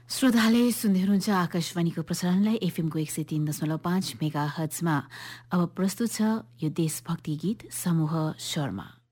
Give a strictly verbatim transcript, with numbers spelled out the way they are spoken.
श्रोताले सुन्दै हुनुहुन्छ आकाशवाणीको प्रसारणलाई एफएमको एक सय तीन दशमलव पाँच मेगा हर्ट्जमा। अब प्रस्तुत छ यो देशभक्ति गीत समूह शर्मा।